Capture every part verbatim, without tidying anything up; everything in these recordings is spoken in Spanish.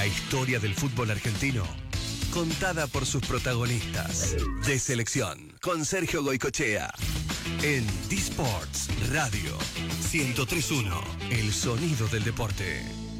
La historia del fútbol argentino, contada por sus protagonistas. De Selección, con Sergio Goicoechea. En D-Sports Radio ciento tres punto uno, el sonido del deporte.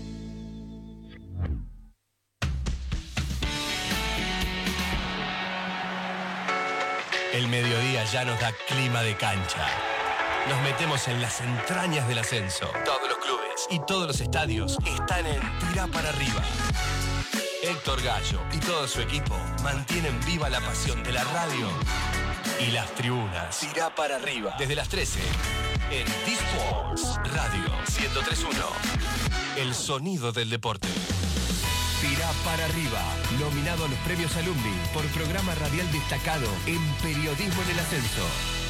El mediodía ya nos da clima de cancha. Nos metemos en las entrañas del ascenso. Todos los clubes y todos los estadios están en Tirá para arriba. Héctor Gallo y todo su equipo mantienen viva la pasión de la radio y las tribunas. Tirá para arriba. Desde las trece, en D-Sports Radio ciento tres punto uno. El sonido del deporte. Tirá para arriba. Nominado a los premios Alumni por programa radial destacado en periodismo en el ascenso.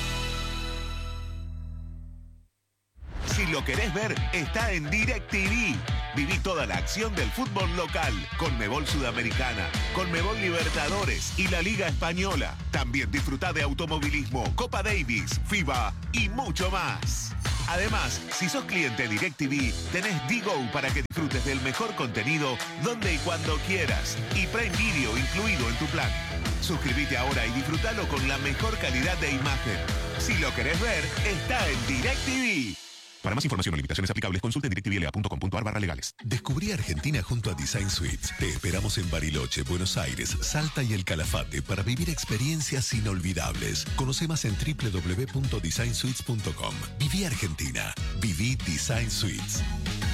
Si lo querés ver, está en DirecTV. Viví toda la acción del fútbol local, Conmebol Sudamericana, Conmebol Libertadores y la Liga Española. También disfrutá de automovilismo, Copa Davis, FIBA y mucho más. Además, si sos cliente DirecTV, tenés D-Go para que disfrutes del mejor contenido donde y cuando quieras. Y Prime Video incluido en tu plan. Suscríbete ahora y disfrutalo con la mejor calidad de imagen. Si lo querés ver, está en DirecTV. Para más información o limitaciones aplicables, consulte directvla punto com punto ar barra legales. Descubrí Argentina junto a Design Suites. Te esperamos en Bariloche, Buenos Aires, Salta y El Calafate para vivir experiencias inolvidables. Conoce más en doble u doble u doble u punto design suites punto com. Viví Argentina. Viví Design Suites.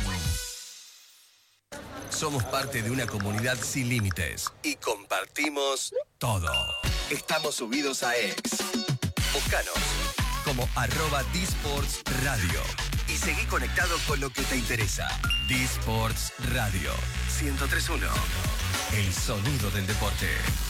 Somos parte de una comunidad sin límites y compartimos todo. Estamos subidos a X. Búscanos como arroba D-Sports Radio y seguí conectado con lo que te interesa. D-Sports Radio ciento tres punto uno. El sonido del deporte.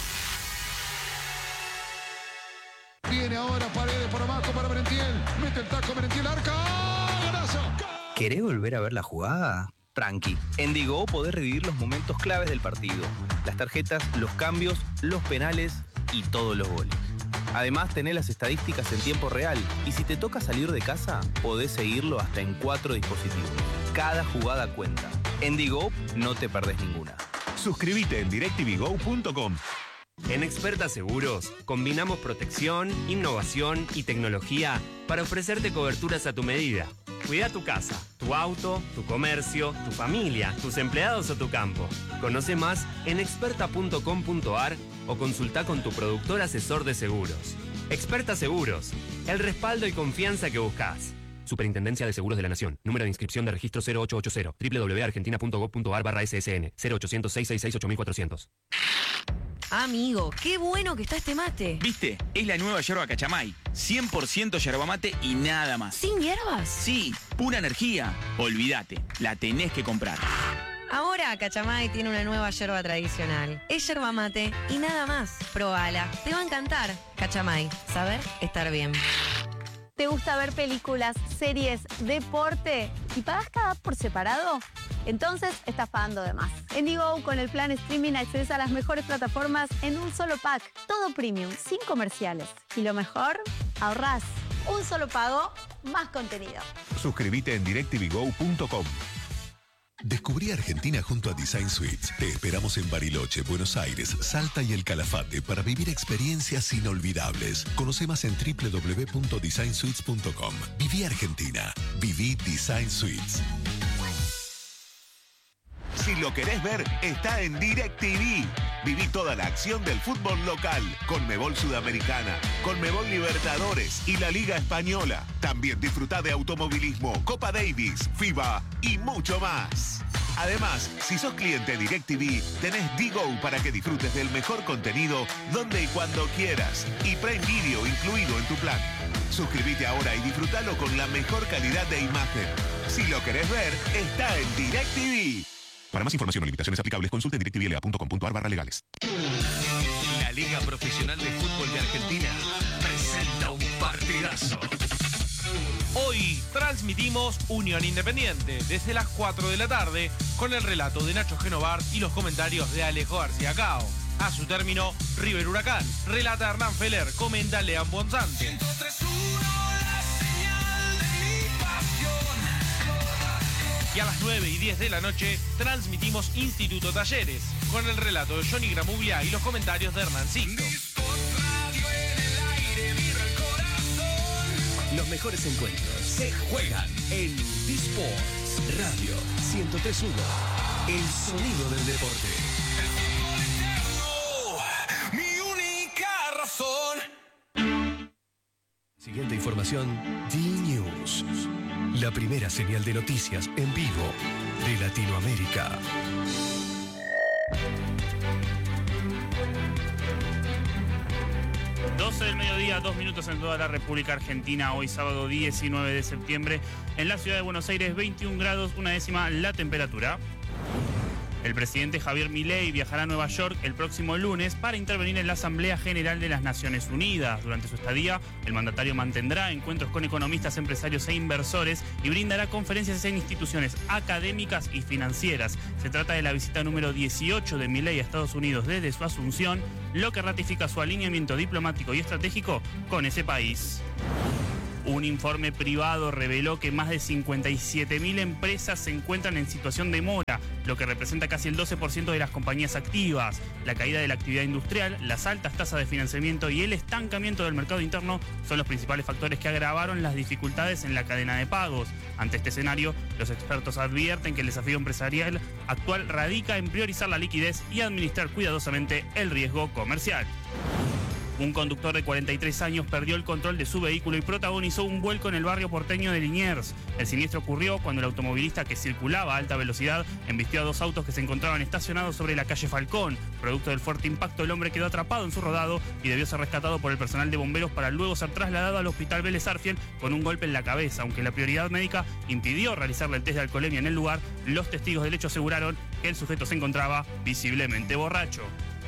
Viene ahora Paredes por abajo para Merentiel. Mete el taco Merentiel, arca. ¡Golazo! ¿Querés volver a ver la jugada? Tranqui. En D-Go podés revivir los momentos claves del partido. Las tarjetas, los cambios, los penales y todos los goles. Además, tenés las estadísticas en tiempo real y si te toca salir de casa, podés seguirlo hasta en cuatro dispositivos. Cada jugada cuenta. En D-Go no te perdés ninguna. Suscríbete en directv go punto com. En Experta Seguros, combinamos protección, innovación y tecnología para ofrecerte coberturas a tu medida. Cuida tu casa, tu auto, tu comercio, tu familia, tus empleados o tu campo. Conoce más en experta punto com punto ar o consulta con tu productor asesor de seguros. Experta Seguros, el respaldo y confianza que buscas. Superintendencia de Seguros de la Nación. Número de inscripción de registro cero ocho ocho cero. doble u doble u doble u punto argentina punto gob punto ar barra S S N. cero ochocientos, seiscientos sesenta y seis, ocho mil cuatrocientos. Amigo, qué bueno que está este mate. ¿Viste? Es la nueva yerba Cachamay. cien por ciento yerba mate y nada más. ¿Sin hierbas? Sí, pura energía. Olvídate, la tenés que comprar. Ahora Cachamay tiene una nueva yerba tradicional. Es yerba mate y nada más. Probala, te va a encantar. Cachamay, saber estar bien. ¿Te gusta ver películas, series, deporte y pagas cada por separado? Entonces estás pagando de más. En D-Go con el plan streaming accedes a las mejores plataformas en un solo pack. Todo premium, sin comerciales. Y lo mejor, ahorrás. Un solo pago, más contenido. Suscríbete en directv go punto com. Descubrí Argentina junto a Design Suites. Te esperamos en Bariloche, Buenos Aires, Salta y El Calafate para vivir experiencias inolvidables. Conoce más en doble u doble u doble u punto design suites punto com. Viví Argentina. Viví Design Suites. Si lo querés ver, está en DirecTV. Viví toda la acción del fútbol local, Conmebol Sudamericana, Conmebol Libertadores y la Liga Española. También disfrutá de automovilismo, Copa Davis, FIBA y mucho más. Además, si sos cliente DirecTV, tenés D-Go para que disfrutes del mejor contenido donde y cuando quieras. Y Prime Video incluido en tu plan. Suscríbete ahora y disfrutalo con la mejor calidad de imagen. Si lo querés ver, está en DirecTV. Para más información o limitaciones aplicables, consulte directvla punto com punto ar barra legales. La Liga Profesional de Fútbol de Argentina presenta un partidazo. Hoy transmitimos Unión Independiente desde las cuatro de la tarde con el relato de Nacho Genovar y los comentarios de Alejo García Cao. A su término, River Huracán. Relata Hernán Feller, comenta Lean Bonzante. Y a las nueve y diez de la noche transmitimos Instituto Talleres, con el relato de Johnny Gramuglia y los comentarios de Hernancito. Los mejores encuentros se juegan en D-Sports Radio ciento tres punto uno. El sonido del deporte. Mi única razón. Siguiente información, D-News. La primera señal de noticias en vivo de Latinoamérica. doce del mediodía, dos minutos en toda la República Argentina. Hoy sábado diecinueve de septiembre. En la ciudad de Buenos Aires, veintiún grados, una décima la temperatura. El presidente Javier Milei viajará a Nueva York el próximo lunes para intervenir en la Asamblea General de las Naciones Unidas. Durante su estadía, el mandatario mantendrá encuentros con economistas, empresarios e inversores y brindará conferencias en instituciones académicas y financieras. Se trata de la visita número dieciocho de Milei a Estados Unidos desde su asunción, lo que ratifica su alineamiento diplomático y estratégico con ese país. Un informe privado reveló que más de cincuenta y siete mil empresas se encuentran en situación de mora, lo que representa casi el doce por ciento de las compañías activas. La caída de la actividad industrial, las altas tasas de financiamiento y el estancamiento del mercado interno son los principales factores que agravaron las dificultades en la cadena de pagos. Ante este escenario, los expertos advierten que el desafío empresarial actual radica en priorizar la liquidez y administrar cuidadosamente el riesgo comercial. Un conductor de cuarenta y tres años perdió el control de su vehículo y protagonizó un vuelco en el barrio porteño de Liniers. El siniestro ocurrió cuando el automovilista que circulaba a alta velocidad embistió a dos autos que se encontraban estacionados sobre la calle Falcón. Producto del fuerte impacto, el hombre quedó atrapado en su rodado y debió ser rescatado por el personal de bomberos para luego ser trasladado al hospital Vélez Arfiel con un golpe en la cabeza. Aunque la prioridad médica impidió realizarle el test de alcoholemia en el lugar, los testigos del hecho aseguraron que el sujeto se encontraba visiblemente borracho.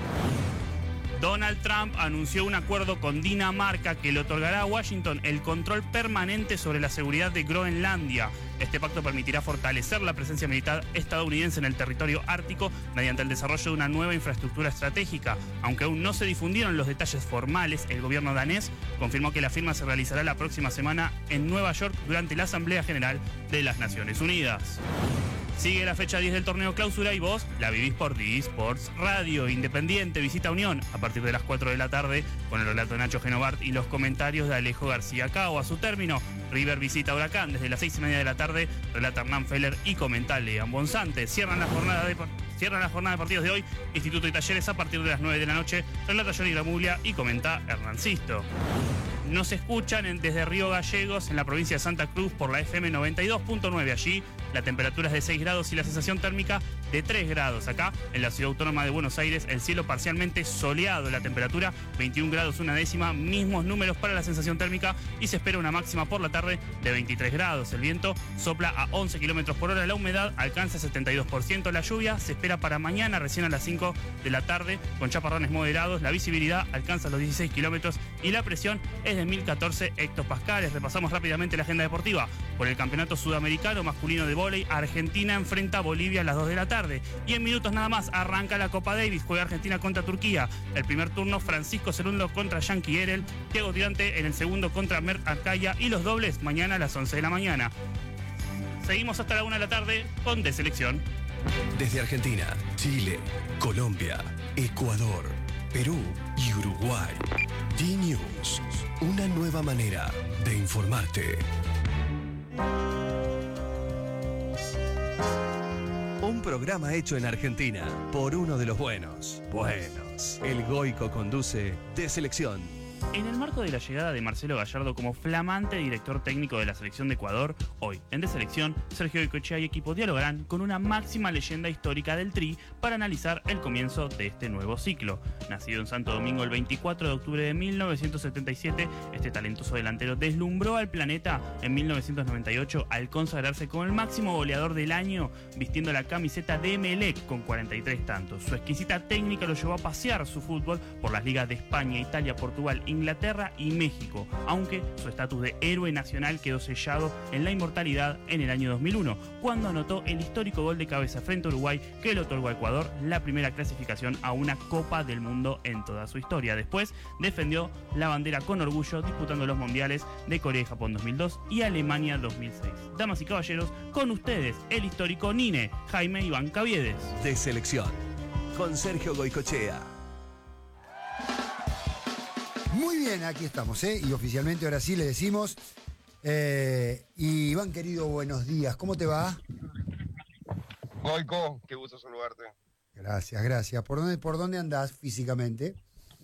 Donald Trump anunció un acuerdo con Dinamarca que le otorgará a Washington el control permanente sobre la seguridad de Groenlandia. Este pacto permitirá fortalecer la presencia militar estadounidense en el territorio ártico mediante el desarrollo de una nueva infraestructura estratégica. Aunque aún no se difundieron los detalles formales, el gobierno danés confirmó que la firma se realizará la próxima semana en Nueva York durante la Asamblea General de las Naciones Unidas. Sigue la fecha diez del torneo Clausura y vos la vivís por D-Sports Radio. Independiente visita Unión a partir de las cuatro de la tarde con el relato de Nacho Genovart y los comentarios de Alejo García Cao. A su término, River visita Huracán desde las seis y media de la tarde, relata Hernán Feller y comenta Lean Bonzante. Cierran la jornada de Cierran la jornada de partidos de hoy, Instituto y Talleres a partir de las nueve de la noche, relata Johnny Gramuglia y comenta Hernancisto. Nos escuchan en, desde Río Gallegos, en la provincia de Santa Cruz, por la F M noventa y dos punto nueve. Allí la temperatura es de seis grados y la sensación térmica de tres grados. Acá, en la ciudad autónoma de Buenos Aires, el cielo parcialmente soleado. La temperatura veintiún grados, una décima, mismos números para la sensación térmica y se espera una máxima por la tarde de veintitrés grados. El viento sopla a once kilómetros por hora, la humedad alcanza setenta y dos por ciento. La lluvia se espera para mañana, recién a las cinco de la tarde, con chaparrones moderados. La visibilidad alcanza los dieciséis kilómetros y la presión es de mil catorce hectopascales. Repasamos rápidamente la agenda deportiva. Por el campeonato sudamericano masculino de vóley, Argentina enfrenta a Bolivia a las dos de la tarde. Y en minutos nada más arranca la Copa Davis. Juega Argentina contra Turquía. El primer turno, Francisco Cerundo contra Yankee Erel. Thiago Tirante en el segundo contra Mert Arcaya. Y los dobles mañana a las once de la mañana. Seguimos hasta la una de la tarde con De Selección. Desde Argentina, Chile, Colombia, Ecuador, Perú y Uruguay. D-News, una nueva manera de informarte. Un programa hecho en Argentina por uno de los buenos. Buenos. El Goico conduce De Selección. En el marco de la llegada de Marcelo Gallardo como flamante director técnico de la selección de Ecuador, hoy en De Selección, Sergio Goicoechea y equipo dialogarán con una máxima leyenda histórica del Tri para analizar el comienzo de este nuevo ciclo. Nacido en Santo Domingo el veinticuatro de octubre de mil novecientos setenta y siete, este talentoso delantero deslumbró al planeta en mil novecientos noventa y ocho al consagrarse como el máximo goleador del año, vistiendo la camiseta de Emelec con cuarenta y tres tantos. Su exquisita técnica lo llevó a pasear su fútbol por las ligas de España, Italia, Portugal y Inglaterra y México, aunque su estatus de héroe nacional quedó sellado en la inmortalidad en el año dos mil uno, cuando anotó el histórico gol de cabeza frente a Uruguay que le otorgó a Ecuador la primera clasificación a una Copa del Mundo en toda su historia. Después defendió la bandera con orgullo disputando los mundiales de Corea y Japón dos mil dos y Alemania dos mil seis. Damas y caballeros, con ustedes el histórico Nine, Jaime Iván Caviedes. De selección, con Sergio Goicochea. Muy bien, aquí estamos, ¿eh? Y oficialmente ahora sí le decimos. Eh, y Iván, querido, buenos días. ¿Cómo te va? Goico, qué gusto saludarte. Gracias, gracias. ¿Por dónde, por dónde andás físicamente?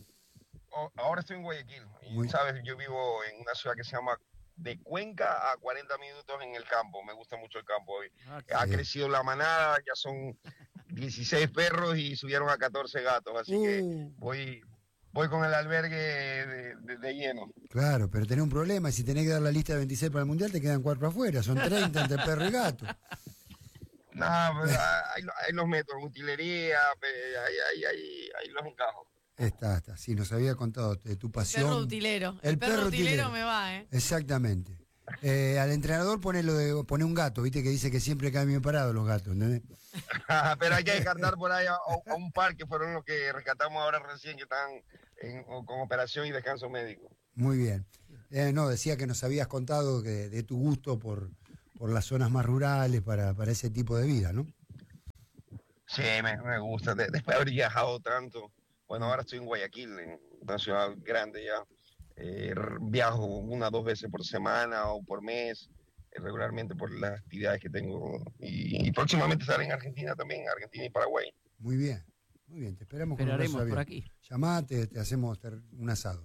Oh, ahora estoy en Guayaquil. Y Muy... sabes, yo vivo en una ciudad que se llama de Cuenca a cuarenta minutos en el campo. Me gusta mucho el campo hoy. Ah, ha sí. crecido la manada, ya son dieciséis perros y subieron a catorce gatos. Así uh. que voy... Voy con el albergue de, de, de lleno. Claro, pero tenés un problema. Si tenés que dar la lista de veintiséis para el Mundial, te quedan cuatro afuera. Son treinta entre perro y gato. No, pero ahí, ahí los meto en utilería, ahí, ahí, ahí, ahí los encajo. Está, está. Sí, nos había contado de tu pasión. El perro utilero. El, el perro, perro utilero, utilero me va, ¿eh? Exactamente. Eh, al entrenador pone, lo de, pone un gato, viste que dice que siempre caen bien parados los gatos, ¿entendés? Pero hay que descartar por ahí a, a un par que fueron los que rescatamos ahora recién, que están en, con operación y descanso médico. Muy bien. Eh, no, decía que nos habías contado que, de tu gusto por, por las zonas más rurales, para, para ese tipo de vida, ¿no? Sí, me, me gusta. De, después de haber viajado tanto, bueno, ahora estoy en Guayaquil, en una ciudad grande ya. Eh, viajo una o dos veces por semana o por mes, eh, regularmente por las actividades que tengo. Y, y próximamente estaré en Argentina también, Argentina y Paraguay. Muy bien, muy bien, te esperamos. Esperaremos con por aquí. Llamate, te hacemos un asado.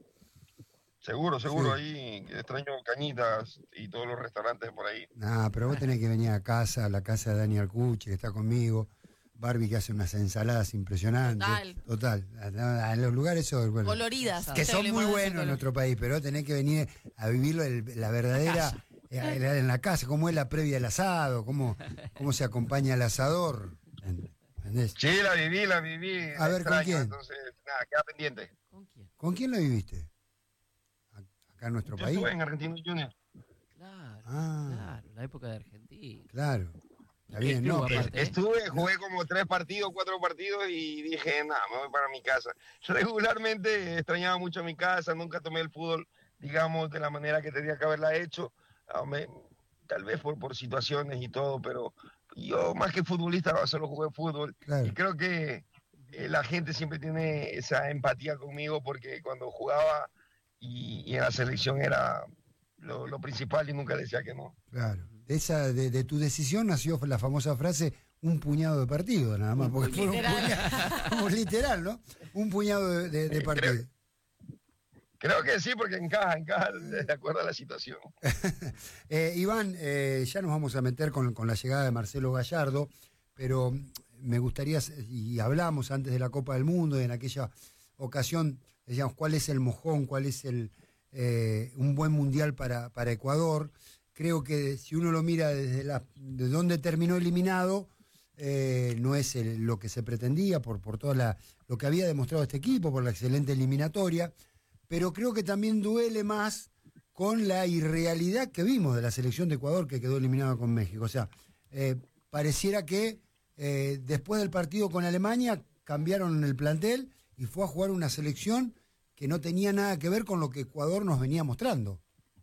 Seguro, seguro, sí. Ahí extraño Cañitas y todos los restaurantes por ahí. Nah, pero vos tenés que venir a casa, a la casa de Daniel Cuchi, que está conmigo. Barbie, que hace unas ensaladas impresionantes. Total. Total. En los lugares eso, bueno, coloridas. Que son muy buenos en nuestro país, pero tenés que venir a vivirlo el, la verdadera la en la casa, cómo es la previa del asado, cómo, cómo se acompaña el asador. ¿Entendés? Sí, la viví, la viví. A ver, extraño, ¿con quién? Entonces, nada, queda pendiente. ¿Con quién? ¿Con quién la viviste? ¿Acá en nuestro Yo país? Estuve en Argentino Junior. Claro, ah, claro, la época de Argentina. Claro. Está bien, no, pero... Estuve, jugué como tres partidos, cuatro partidos y dije, nada, me voy para mi casa. Regularmente extrañaba mucho mi casa, nunca tomé el fútbol, digamos, de la manera que tenía que haberla hecho. Me, tal vez por, por situaciones y todo, pero yo más que futbolista solo jugué fútbol. Claro. Y creo que eh, la gente siempre tiene esa empatía conmigo porque cuando jugaba y, y en la selección era lo, lo principal y nunca decía que no. Claro. De, esa, de, de tu decisión nació la famosa frase un puñado de partidos, nada más, porque fue un puñado, literal, ¿no? Un puñado de, de, de partidos. Creo, creo que sí, porque encaja, encaja de acuerdo a la situación. eh, Iván, eh, ya nos vamos a meter con, con la llegada de Marcelo Gallardo, pero me gustaría, y hablamos antes de la Copa del Mundo, y en aquella ocasión, decíamos, ¿cuál es el mojón, cuál es el eh, un buen mundial para, para Ecuador? Creo que si uno lo mira desde la, de dónde terminó eliminado, eh, no es el, lo que se pretendía por, por todo la, lo que había demostrado este equipo, por la excelente eliminatoria, pero creo que también duele más con la irrealidad que vimos de la selección de Ecuador que quedó eliminada con México. O sea, eh, pareciera que eh, después del partido con Alemania cambiaron el plantel y fue a jugar una selección que no tenía nada que ver con lo que Ecuador nos venía mostrando.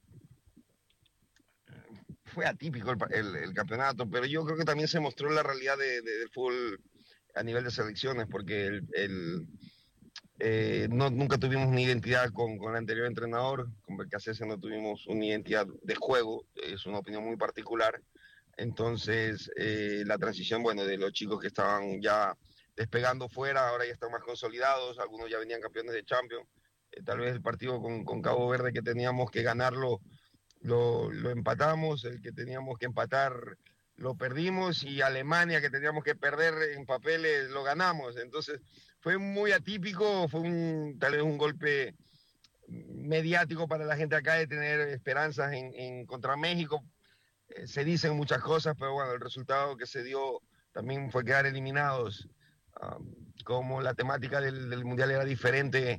Fue atípico el, el, el campeonato, pero yo creo que también se mostró la realidad de, de, del fútbol a nivel de selecciones, porque el, el, eh, no, nunca tuvimos una identidad con, con el anterior entrenador, con Becasese no tuvimos una identidad de juego, es una opinión muy particular. Entonces, eh, la transición, bueno, de los chicos que estaban ya despegando fuera, ahora ya están más consolidados, algunos ya venían campeones de Champions, eh, tal vez el partido con, con Cabo Verde que teníamos que ganarlo, Lo, lo empatamos, el que teníamos que empatar lo perdimos y Alemania que teníamos que perder en papeles lo ganamos. Entonces fue muy atípico, fue un, tal vez un golpe mediático para la gente acá de tener esperanzas en, en contra México. Eh, se dicen muchas cosas, pero bueno, el resultado que se dio también fue quedar eliminados. Um, como la temática del, del Mundial era diferente,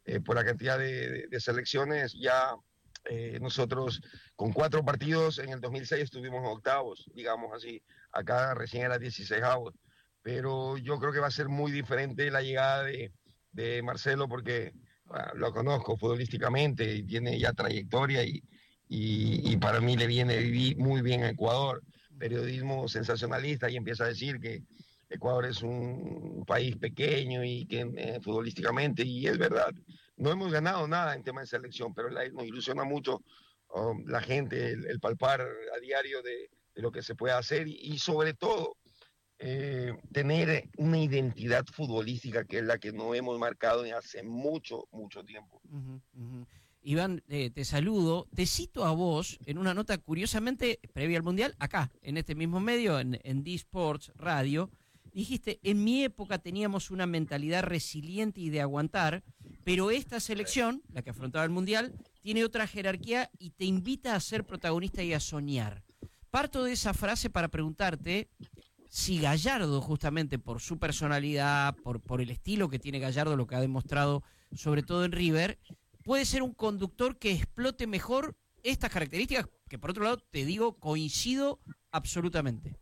eh, por la cantidad de, de, de selecciones, ya eh, nosotros con cuatro partidos en el dos mil seis estuvimos en octavos, digamos así, acá recién era dieciseisavos, pero yo creo que va a ser muy diferente la llegada de, de Marcelo porque bueno, lo conozco futbolísticamente y tiene ya trayectoria y, y, y para mí le viene vivir muy bien a Ecuador, periodismo sensacionalista y empieza a decir que Ecuador es un país pequeño y que eh, futbolísticamente, y es verdad, no hemos ganado nada en tema de selección, pero la, nos ilusiona mucho um, la gente, el, el palpar a diario de, de lo que se puede hacer y, y sobre todo eh, tener una identidad futbolística que es la que no hemos marcado en hace mucho, mucho tiempo. Uh-huh, uh-huh. Iván, eh, te saludo, te cito a vos en una nota curiosamente previa al Mundial, acá, en este mismo medio, en, en D-Sports Radio. Dijiste, en mi época teníamos una mentalidad resiliente y de aguantar, pero esta selección, la que afrontaba el Mundial, tiene otra jerarquía y te invita a ser protagonista y a soñar. Parto de esa frase para preguntarte si Gallardo, justamente por su personalidad, por, por el estilo que tiene Gallardo, lo que ha demostrado sobre todo en River, puede ser un conductor que explote mejor estas características, que por otro lado, te digo, coincido absolutamente.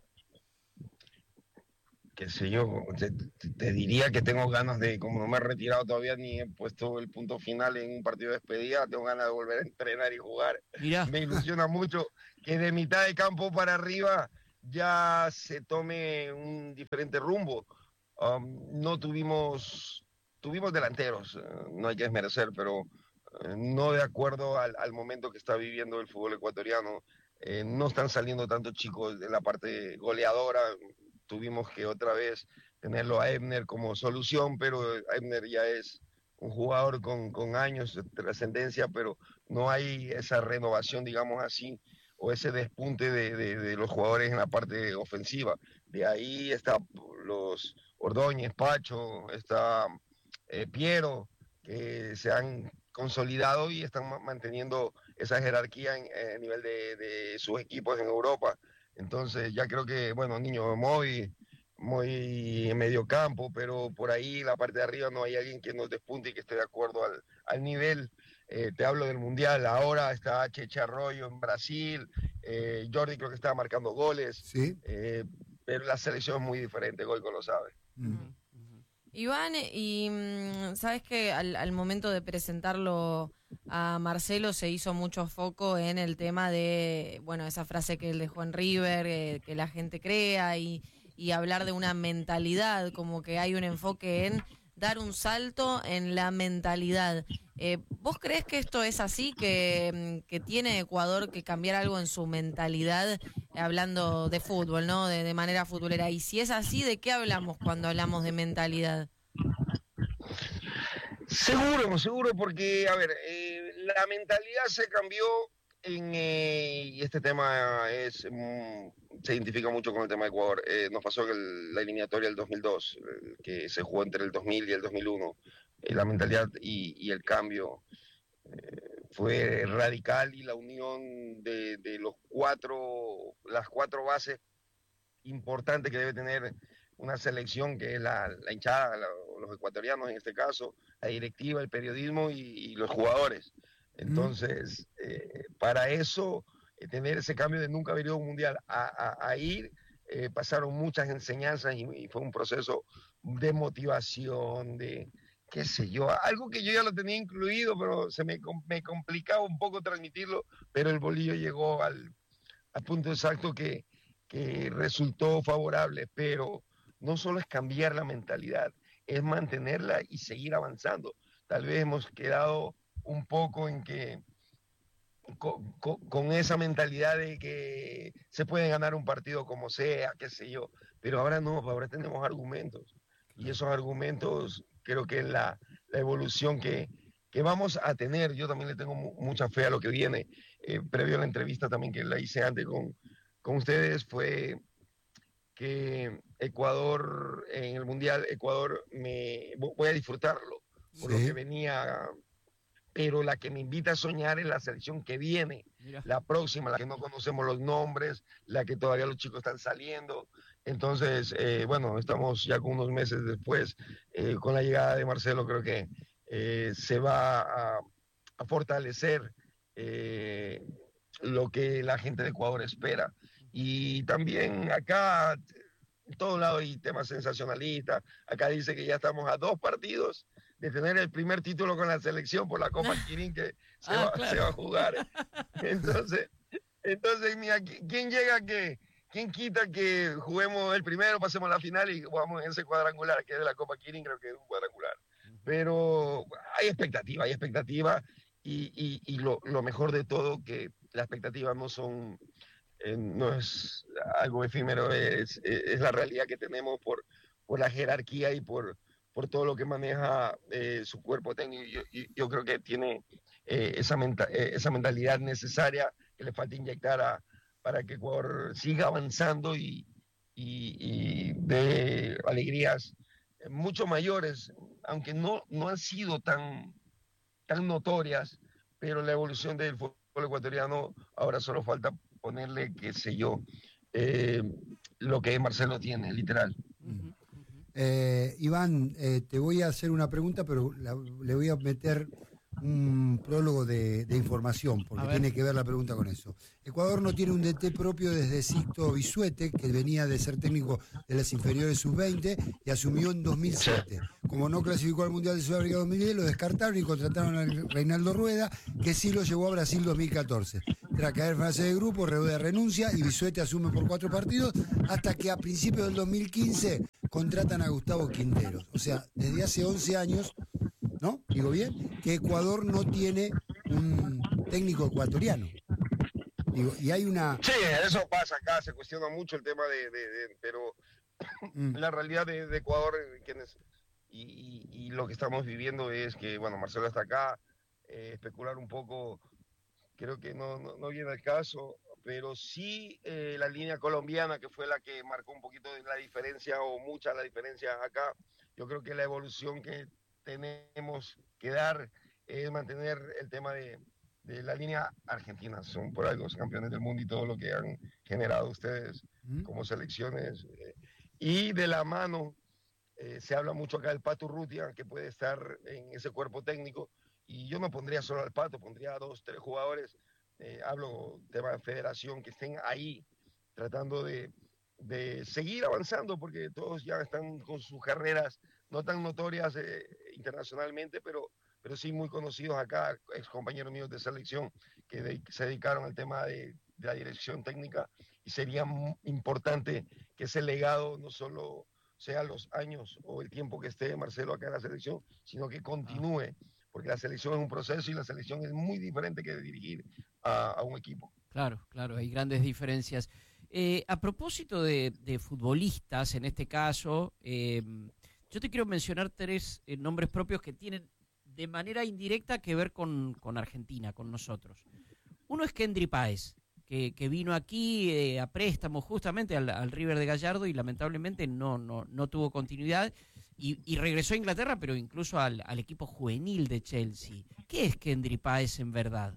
Qué sé yo, te, te diría que tengo ganas de, como no me he retirado todavía ni he puesto el punto final en un partido de despedida, tengo ganas de volver a entrenar y jugar. Mirá. Me ilusiona mucho que de mitad de campo para arriba ya se tome un diferente rumbo. Um, no tuvimos, tuvimos delanteros, uh, no hay que desmerecer, pero uh, no de acuerdo al, al momento que está viviendo el fútbol ecuatoriano. Eh, no están saliendo tantos chicos de la parte goleadora. Tuvimos que otra vez tenerlo a Ebner como solución, pero Ebner ya es un jugador con, con años de trascendencia, pero no hay esa renovación, digamos así, o ese despunte de, de, de los jugadores en la parte ofensiva. De ahí está los Ordóñez, Pacho, está eh, Piero, que se han consolidado y están manteniendo esa jerarquía en, en nivel de, de sus equipos en Europa. Entonces ya creo que, bueno, niño, muy, muy en medio campo, pero por ahí la parte de arriba no hay alguien que nos despunte y que esté de acuerdo al, al nivel. Eh, te hablo del Mundial, ahora está Cheche Arroyo en Brasil, eh, Jordi creo que estaba marcando goles, ¿sí? eh, pero la selección es muy diferente, Goico lo sabe. Mm. Iván, y mm, sabes que al, al momento de presentarlo a Marcelo se hizo mucho foco en el tema de, bueno, esa frase que él dejó en River, eh, que la gente crea y, y hablar de una mentalidad, como que hay un enfoque en dar un salto en la mentalidad. Eh, ¿Vos crees que esto es así, que, que tiene Ecuador que cambiar algo en su mentalidad, eh, hablando de fútbol, ¿no? De, de manera futbolera. Y si es así, ¿de qué hablamos cuando hablamos de mentalidad? Seguro, seguro, porque, a ver, eh, la mentalidad se cambió en, eh, y este tema es mm, se identifica mucho con el tema de Ecuador. Eh, nos pasó que el, la eliminatoria del dos mil dos, eh, que se jugó entre el dos mil y el dos mil uno, eh, la mentalidad y, y el cambio eh, fue radical, y la unión de, de los cuatro, las cuatro bases importantes que debe tener una selección, que es la, la hinchada, la, los ecuatorianos en este caso, la directiva, el periodismo y, y los jugadores. Entonces, eh, para eso, eh, tener ese cambio de nunca haber ido a un mundial a, a, a ir, eh, pasaron muchas enseñanzas y, y fue un proceso de motivación, de qué sé yo, algo que yo ya lo tenía incluido, pero se me, me complicaba un poco transmitirlo, pero el bolillo llegó al, al punto exacto que, que resultó favorable, pero no solo es cambiar la mentalidad, es mantenerla y seguir avanzando. Tal vez hemos quedado un poco en que con, con, con esa mentalidad de que se puede ganar un partido como sea, qué sé yo, pero ahora no, ahora tenemos argumentos, y esos argumentos creo que es la, la evolución que, que vamos a tener. Yo también le tengo mu mucha fe a lo que viene. Eh, previo a la entrevista también que la hice antes con, con ustedes, fue que Ecuador, en el Mundial, Ecuador, me voy a disfrutarlo por sí. lo que venía, pero la que me invita a soñar es la selección que viene, Mira. la próxima, la que no conocemos los nombres, la que todavía los chicos están saliendo. Entonces, eh, bueno, estamos ya con unos meses después, eh, con la llegada de Marcelo, creo que, eh, se va a, a fortalecer eh, lo que la gente de Ecuador espera. Y también acá, en todo lado hay temas sensacionalistas. Acá dice que ya estamos a dos partidos de tener el primer título con la selección por la Copa Quirín que se, Ah, va, claro. se va a jugar. Entonces, entonces mira, ¿quién llega que... ¿Quién quita que juguemos el primero, pasemos la final y jugamos en ese cuadrangular, que es de la Copa Quirín, creo que es un cuadrangular? Pero hay expectativa, hay expectativa y, y, y lo, lo mejor de todo, que las expectativas no son, eh, no es algo efímero, es, es la realidad que tenemos por, por la jerarquía y por, por todo lo que maneja eh, su cuerpo técnico. Yo, yo, yo creo que tiene eh, esa, menta, eh, esa mentalidad necesaria que le falta inyectar a para que Ecuador siga avanzando y, y, y dé alegrías mucho mayores, aunque no, no han sido tan, tan notorias, pero la evolución del fútbol ecuatoriano ahora solo falta ponerle, qué sé yo, eh, lo que Marcelo tiene, literal. Eh, Iván, eh, te voy a hacer una pregunta, pero la, le voy a meter un prólogo de, de información, porque tiene que ver la pregunta con eso. Ecuador no tiene un D T propio desde Sixto Bisuete, que venía de ser técnico de las inferiores sub veinte y asumió en dos mil siete. Como no clasificó al Mundial de Sudáfrica dos mil diez, lo descartaron y contrataron a Reinaldo Rueda, que sí lo llevó a Brasil dos mil catorce. Tras caer fase de grupo, Rueda renuncia y Bisuete asume por cuatro partidos, hasta que a principios del dos mil quince contratan a Gustavo Quinteros. O sea, desde hace once años, ¿no? Digo bien, que Ecuador no tiene un técnico ecuatoriano. Digo, y hay una... Sí, eso pasa acá, se cuestiona mucho el tema de... de, de pero mm. la realidad de, de Ecuador, quienes, y, y, y lo que estamos viviendo es que, bueno, Marcelo está acá, eh, especular un poco, creo que no, no, no viene al caso, pero sí eh, la línea colombiana, que fue la que marcó un poquito de la diferencia, o mucha la diferencia acá, yo creo que la evolución que tenemos que dar es mantener el tema de, de la línea argentina. Son por algo campeones del mundo y todo lo que han generado ustedes ¿Mm? como selecciones. Eh, y de la mano, eh, se habla mucho acá del Pato Urrutia, que puede estar en ese cuerpo técnico, y yo no pondría solo al Pato, pondría a dos, tres jugadores, eh, hablo tema de federación, que estén ahí tratando de, de seguir avanzando, porque todos ya están con sus carreras no tan notorias eh, internacionalmente, pero, pero sí muy conocidos acá, ex compañeros míos de selección que de, se dedicaron al tema de, de la dirección técnica, y sería muy importante que ese legado no solo sea los años o el tiempo que esté Marcelo acá en la selección, sino que continúe, porque la selección es un proceso y la selección es muy diferente que dirigir a, a un equipo. Claro, claro, hay grandes diferencias. Eh, a propósito de, de futbolistas, en este caso, eh, yo te quiero mencionar tres eh, nombres propios que tienen de manera indirecta que ver con, con Argentina, con nosotros. Uno es Kendry Páez, que, que vino aquí eh, a préstamo justamente al, al River de Gallardo y lamentablemente no, no, no tuvo continuidad y, y regresó a Inglaterra, pero incluso al, al equipo juvenil de Chelsea. ¿Qué es Kendry Páez en verdad?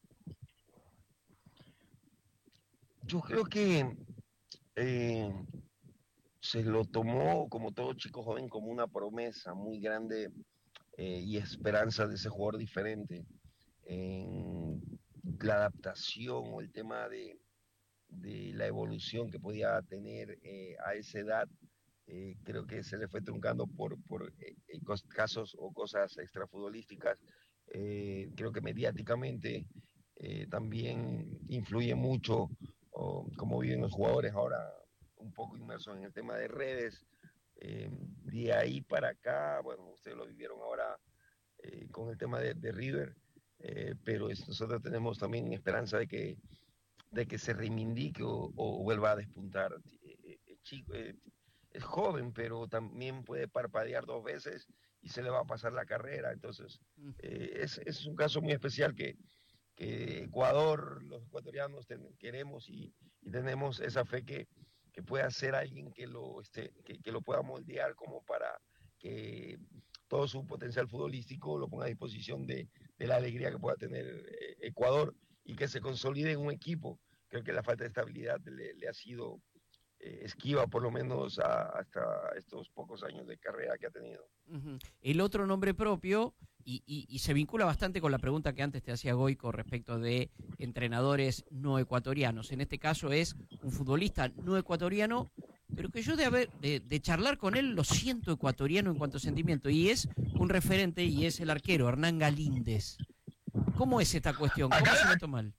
Yo creo que eh, se lo tomó, como todo chico joven, como una promesa muy grande eh, y esperanza de ese jugador diferente. En la adaptación o el tema de, de la evolución que podía tener eh, a esa edad, eh, creo que se le fue truncando por, por eh, casos o cosas extrafutbolísticas. Eh, creo que mediáticamente eh, también influye mucho, o como viven los jugadores ahora, un poco inmersos en el tema de redes. Eh, de ahí para acá, bueno, ustedes lo vivieron ahora eh, con el tema de, de River, eh, pero es, nosotros tenemos también esperanza de que, de que se reivindique o, o vuelva a despuntar. Eh, eh, chico, eh, es joven, pero también puede parpadear dos veces y se le va a pasar la carrera. Entonces, eh, es, es un caso muy especial que, que Ecuador, los ecuatorianos ten, queremos y, y tenemos esa fe que, que pueda ser alguien que lo, este, que, que lo pueda moldear como para que todo su potencial futbolístico lo ponga a disposición de, de la alegría que pueda tener eh, Ecuador y que se consolide en un equipo. Creo que la falta de estabilidad le, le ha sido eh, esquiva por lo menos a, hasta estos pocos años de carrera que ha tenido. Uh-huh. El otro nombre propio, y, y, y se vincula bastante con la pregunta que antes te hacía Goico respecto de entrenadores no ecuatorianos. En este caso es un futbolista no ecuatoriano, pero que yo de haber de, de charlar con él lo siento ecuatoriano en cuanto a sentimiento, y es un referente y es el arquero Hernán Galíndez. ¿Cómo es esta cuestión? ¿Cómo Acá, se lo toma él?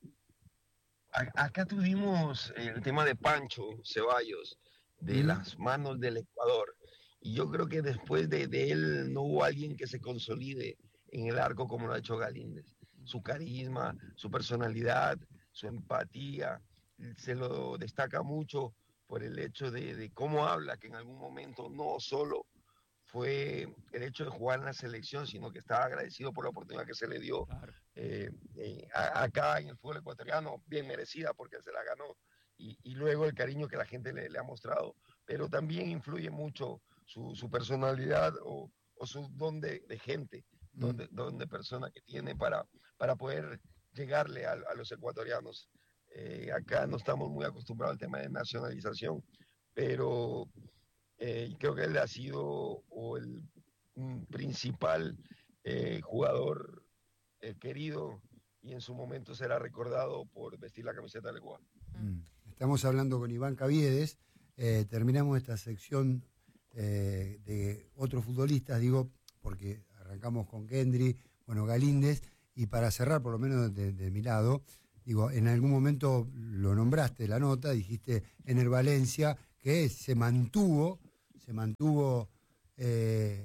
Acá tuvimos el tema de Pancho Ceballos, de ¿Mm? las manos del Ecuador, y yo creo que después de, de él no hubo alguien que se consolide en el arco como lo ha hecho Galíndez. Su carisma, su personalidad, su empatía, se lo destaca mucho por el hecho de, de cómo habla, que en algún momento no solo fue el hecho de jugar en la selección, sino que estaba agradecido por la oportunidad que se le dio claro. eh, eh, a, acá en el fútbol ecuatoriano, bien merecida porque se la ganó, y, y luego el cariño que la gente le, le ha mostrado, pero también influye mucho su, su personalidad o, o su don de, de gente, mm. don, de, don de persona que tiene para, para poder llegarle a, a los ecuatorianos. Eh, acá no estamos muy acostumbrados al tema de nacionalización, pero eh, creo que él ha sido o el mm, principal eh, jugador eh, querido, y en su momento será recordado por vestir la camiseta del Ecuador. Estamos hablando con Iván Caviedes, eh, terminamos esta sección eh, de otros futbolistas, digo, porque arrancamos con Kendry, bueno, Galíndez, y para cerrar, por lo menos de, de mi lado, digo, en algún momento lo nombraste la nota, dijiste Ener Valencia, que se mantuvo, se mantuvo eh,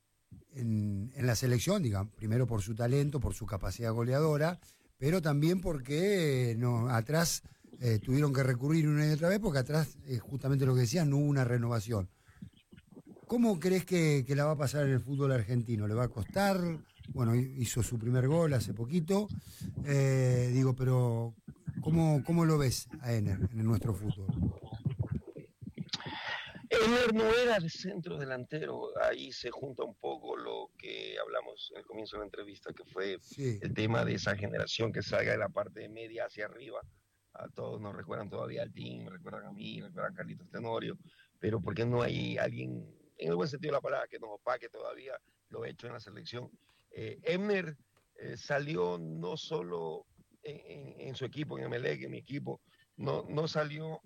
en, en la selección, digamos, primero por su talento, por su capacidad goleadora, pero también porque no, atrás eh, tuvieron que recurrir una y otra vez, porque atrás, eh, justamente lo que decían, no hubo una renovación. ¿Cómo crees que, que la va a pasar en el fútbol argentino? ¿Le va a costar? Bueno, hizo su primer gol hace poquito, eh, digo, pero ¿cómo, cómo lo ves a Ener en nuestro fútbol? Ener no era el centro delantero, ahí se junta un poco lo que hablamos en el comienzo de la entrevista, que fue sí. el tema de esa generación que salga de la parte de media hacia arriba. A todos nos recuerdan todavía al team, me recuerdan a mí, me recuerdan a Carlitos Tenorio, pero ¿por qué no hay alguien, en el buen sentido de la palabra, que nos opaque todavía lo hecho en la selección? Eh, Ener eh, salió no solo en, en, en su equipo, en Emelec, en mi equipo, no, no salió,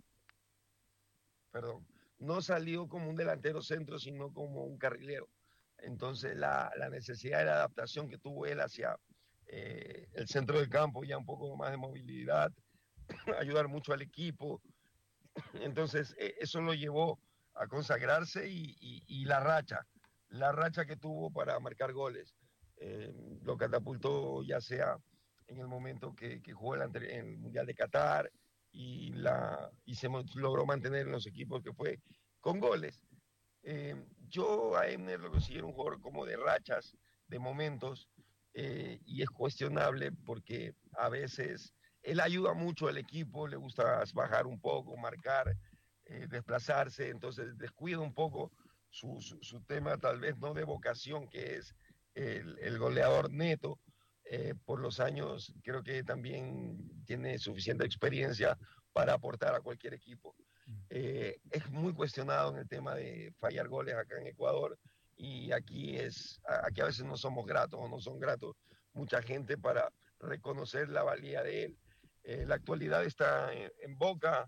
perdón, no salió como un delantero centro, sino como un carrilero. Entonces la, la necesidad de la adaptación que tuvo él hacia eh, el centro del campo, ya un poco más de movilidad, ayudar mucho al equipo. Entonces eh, eso lo llevó a consagrarse y, y, y la racha, la racha que tuvo para marcar goles, eh, lo catapultó ya sea en el momento que, que jugó el, en el Mundial de Qatar, y, la, y se logró mantener en los equipos que fue con goles. Eh, yo a Ener lo considero un jugador como de rachas, de momentos, eh, y es cuestionable porque a veces él ayuda mucho al equipo, le gusta bajar un poco, marcar, eh, desplazarse, entonces descuida un poco su, su, su tema tal vez no de vocación, que es el, el goleador neto. Eh, por los años creo que también tiene suficiente experiencia para aportar a cualquier equipo. Eh, es muy cuestionado en el tema de fallar goles acá en Ecuador, y aquí es aquí a veces no somos gratos o no son gratos mucha gente para reconocer la valía de él. Eh, la actualidad está en, en Boca,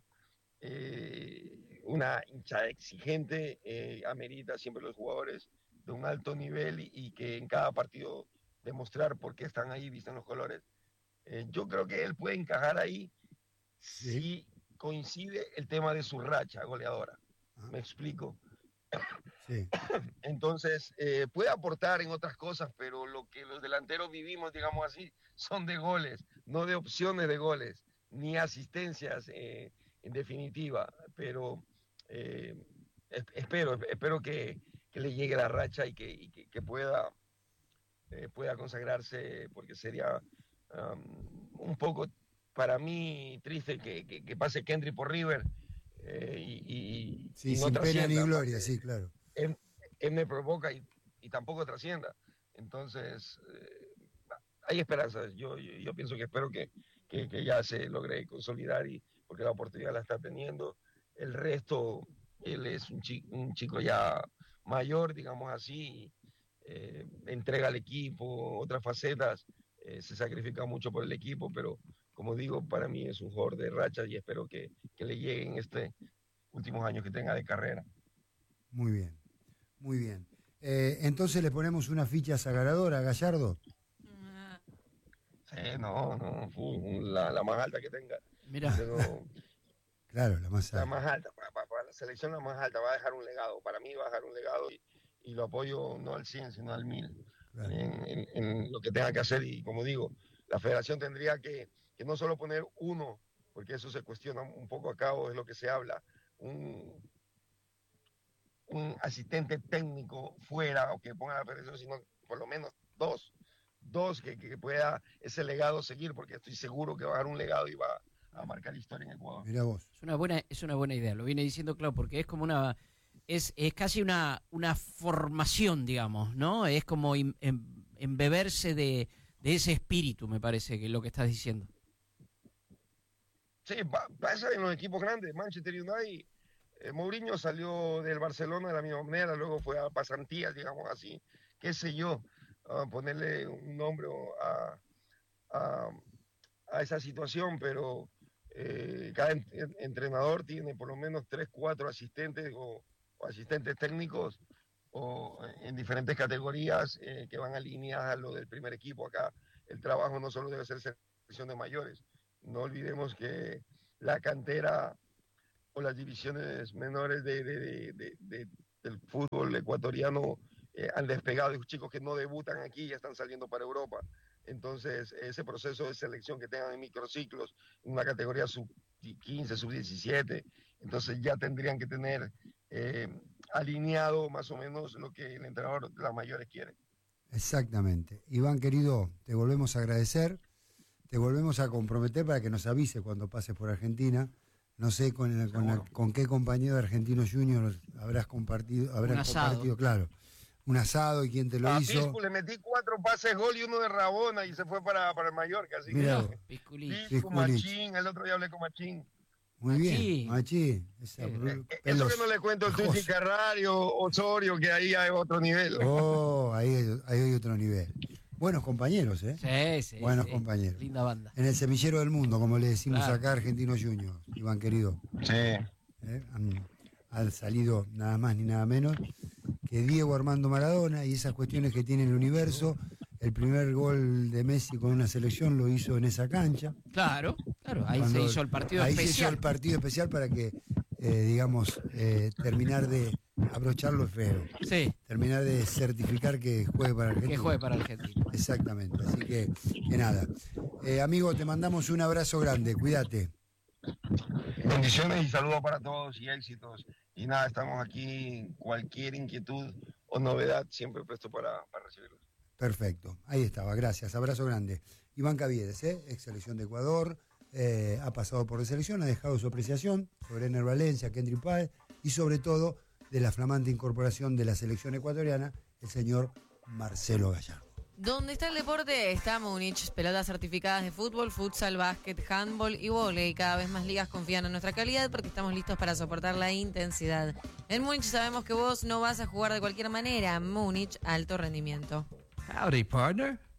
eh, una hinchada exigente, eh, amerita siempre los jugadores de un alto nivel y, y que en cada partido demostrar por qué están ahí, visten los colores. Eh, yo creo que él puede encajar ahí sí. si coincide el tema de su racha goleadora. Ah. ¿Me explico? Sí. Entonces, eh, puede aportar en otras cosas, pero lo que los delanteros vivimos, digamos así, son de goles, no de opciones de goles, ni asistencias eh, en definitiva. Pero eh, espero, espero que, que le llegue la racha y que, y que, que pueda Eh, pueda consagrarse, porque sería um, un poco para mí triste que, que, que pase Kendry por River eh, y, y, sí, y no sin pena ni gloria, porque sí, claro. Él, él me provoca y, y tampoco trascienda. Entonces, eh, hay esperanzas. Yo, yo, yo pienso que espero que, que, que ya se logre consolidar, y porque la oportunidad la está teniendo, el resto, él es un chico, un chico ya mayor, digamos así, eh, entrega al equipo, otras facetas, eh, se sacrifica mucho por el equipo, pero como digo, para mí es un jugador de rachas y espero que, que le lleguen estos últimos años que tenga de carrera. Muy bien, muy bien. Eh, entonces le ponemos una ficha sagradora a Gallardo. Sí, no, no, fu, la, la más alta que tenga. Mira. Pero, claro, la más alta. La más alta, para, para, para la selección la más alta, va a dejar un legado. Para mí va a dejar un legado y, y lo apoyo no al cien, sino al mil. Claro. En, en, en lo que tenga que hacer. Y como digo, la federación tendría que, que no solo poner uno, porque eso se cuestiona un poco acá o es lo que se habla, un, un asistente técnico fuera o que ponga la federación, sino por lo menos dos. Dos que, que pueda ese legado seguir, porque estoy seguro que va a dar un legado y va a marcar historia en Ecuador. Mirá vos. Es una buena, es una buena idea, lo viene diciendo claro, porque es como una, es, es casi una, una formación, digamos, ¿no? Es como em, em, embeberse de, de ese espíritu, me parece, que es lo que estás diciendo. Sí, pasa en los equipos grandes. Manchester United, eh, Mourinho salió del Barcelona de la misma manera, luego fue a pasantías, digamos así, qué sé yo. Uh, ponerle un nombre a, a, a esa situación, pero eh, cada en, en, entrenador tiene por lo menos tres, cuatro asistentes o, o asistentes técnicos o en diferentes categorías eh, que van alineadas a lo del primer equipo. Acá el trabajo no solo debe ser selección de mayores, no olvidemos que la cantera o las divisiones menores de, de, de, de, de, del fútbol ecuatoriano Eh, han despegado, y chicos que no debutan aquí ya están saliendo para Europa. Entonces, ese proceso de selección que tengan en microciclos, en una categoría sub quince, sub diecisiete, entonces ya tendrían que tener eh, alineado más o menos lo que el entrenador de las mayores quiere. Exactamente. Iván, querido, te volvemos a agradecer, te volvemos a comprometer para que nos avise cuando pases por Argentina. No sé con, el, con, la, con qué compañero de Argentinos Juniors habrás compartido, habrás compartido, claro. Un asado y quién te lo a hizo. Piscu le metí cuatro pases gol y uno de Rabona y se fue para, para el Mallorca. Así Mirá, que Pisculich. Piscu, Machín, el otro día hablé con Machín. Muy bien, Machín. Esa, eh, eso que no le cuento el Tuti Carrario, Osorio, que ahí hay otro nivel. Oh, ahí, ahí hay otro nivel. Buenos compañeros, ¿eh? Sí, sí. Buenos sí. compañeros. Linda banda. En el semillero del mundo, como le decimos Claro. acá, Argentinos Juniors. Iván, querido. Sí. ¿Eh? Han, han salido nada más ni nada menos que Diego Armando Maradona y esas cuestiones que tiene el universo. El primer gol de Messi con una selección lo hizo en esa cancha. Claro, claro, ahí Cuando- se hizo el partido ahí especial. se hizo el partido especial para que, eh, digamos, eh, terminar de abrocharlo es feo. Sí. Terminar de certificar que juegue para Argentina. Que juegue para Argentina. Exactamente, así que, que nada. Eh, amigo, te mandamos un abrazo grande, cuídate. Bendiciones y saludos para todos y éxitos. Y nada, estamos aquí, cualquier inquietud o novedad, siempre presto para, para recibirlos. Perfecto, ahí estaba, gracias, abrazo grande. Iván Caviedes, ¿eh? ex selección de Ecuador, eh, ha pasado por la selección, ha dejado su apreciación sobre Ener Valencia, Kendrick Páez y sobre todo de la flamante incorporación de la selección ecuatoriana, el señor Marcelo Gallardo. Donde está el deporte está Múnich, pelotas certificadas de fútbol, futsal, básquet, handball y vóley. Cada vez más ligas confían en nuestra calidad porque estamos listos para soportar la intensidad. En Múnich sabemos que vos no vas a jugar de cualquier manera. Múnich, alto rendimiento. Howdy, partner.